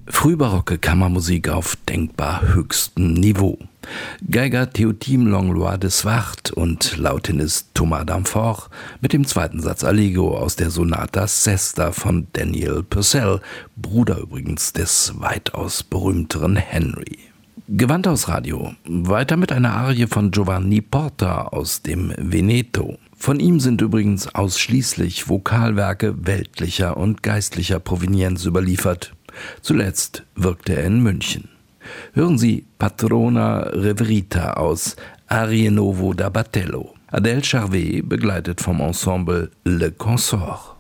Frühbarocke Kammermusik auf denkbar höchstem Niveau. Geiger Théotime Langlois de Swart und Lautinist Thomas Danforth mit dem zweiten Satz Allegro aus der Sonata Sesta von Daniel Purcell, Bruder übrigens des weitaus berühmteren Henry. Gewandhaus Radio, weiter mit einer Arie von Giovanni Porta aus dem Veneto. Von ihm sind übrigens ausschließlich Vokalwerke weltlicher und geistlicher Provenienz überliefert. Zuletzt wirkte er in München. Hören Sie Patrona Reverita aus Arie Novo da Battello. Adèle Charvet begleitet vom Ensemble Le Consort.